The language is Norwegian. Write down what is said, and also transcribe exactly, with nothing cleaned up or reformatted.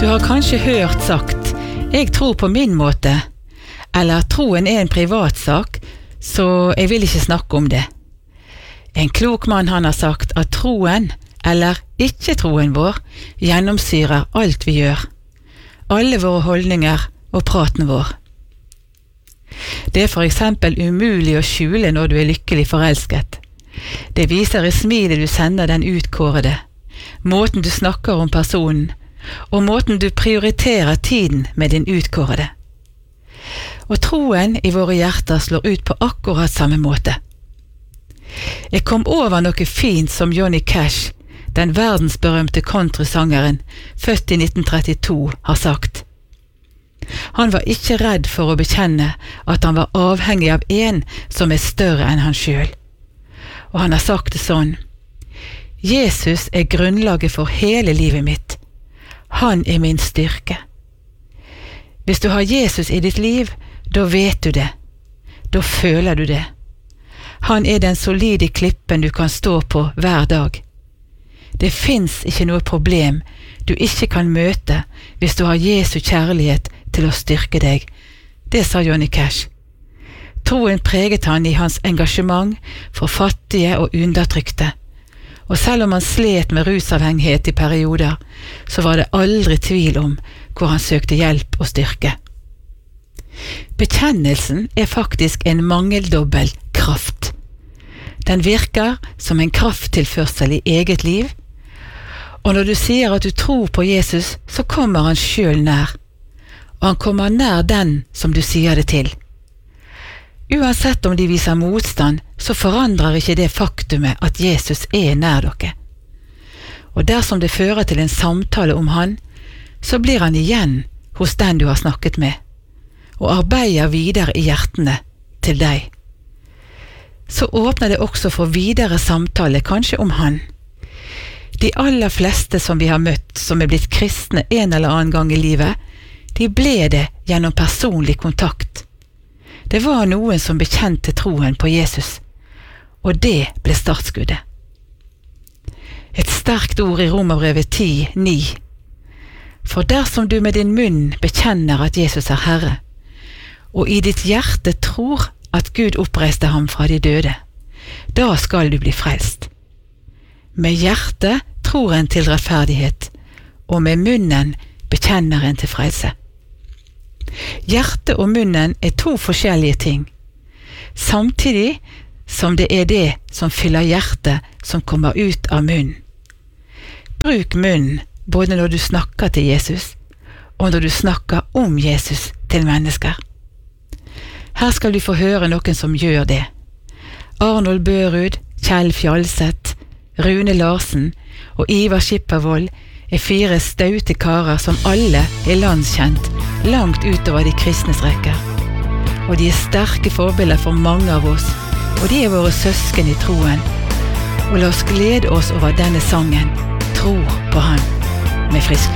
Du har kanskje hørt sagt, jeg tror på min måte, eller troen er en privatsak, så jeg vil ikke snakke om det. En klok mann han har sagt at troen, eller ikke troen vår, gjennomsyrer alt vi gjør. Alle våre holdninger og praten vår. Det er for eksempel umulig å skjule når du er lykkelig forelsket. Det viser i smilet du sender den utkårede, måten du snakker om personen, og måten du prioriterer tiden med din utkårede. Og troen i våre hjerter slår ut på akkurat samme måte. Jeg kom over noe fint som Johnny Cash, den verdensberømte countrysangeren, født i nitten trettito, har sagt. Han var ikke redd for å bekjenne at han var avhengig av en som er større enn han selv. Og han har sagt det sånn: Jesus er grunnlaget for hele livet mitt. Han er min styrke. Hvis du har Jesus i ditt liv, da vet du det. Da føler du det. Han er den solide klippen du kan stå på hver dag. Det finnes ikke noe problem du ikke kan møte hvis du har Jesu kjærlighet til å styrke deg. Det sa Johnny Cash. Troen preget han i hans engasjement for fattige og undertrykte. Og selv om han slet med rusavhengighet i perioder, så var det aldri tvil om hvor han søkte hjelp og styrke. Bekjennelsen er faktisk en mangeldobbel kraft. Den virker som en krafttilførsel i eget liv, og når du sier at du tror på Jesus, så kommer han selv nær, og han kommer nær den som du sier det til. Uansett om de viser motstand, så forandrer ikke det faktumet at Jesus er nær dere. Og dersom det fører til en samtale om han, så blir han igjen hos den du har snakket med, og arbeider videre i hjertene til deg. Så åpner det også for videre samtale, kanskje om han. De aller fleste som vi har møtt, som er blitt kristne en eller annen gang i livet, de ble det gjennom personlig kontakt. Det var noen som bekjente troen på Jesus, og det ble startskuddet. Et sterkt ord i Romerbrevet ti ni. For dersom du med din munn bekjenner at Jesus er Herre, og i ditt hjerte tror at Gud oppreiste ham fra de døde, da skal du bli frelst. Med hjertet tror en til rettferdighet, og med munnen bekjenner en til frelse. Hjertet og munnen er to forskjellige ting, samtidig som det er det som fyller hjertet som kommer ut av munnen. Bruk munnen både når du snakker til Jesus, og når du snakker om Jesus til mennesker. Her skal du få høre noen som gjør det. Arnold Børud, Kjell Fjalseth, Rune Larsen og Ivar Skippervold er fire staute karer som alle er landskjent langt utover de kristnes rekker. Og de er sterke forbilder for mange av oss, og de er våre søsken i troen. Og la oss glede oss over denne sangen, Tro på han, med frisk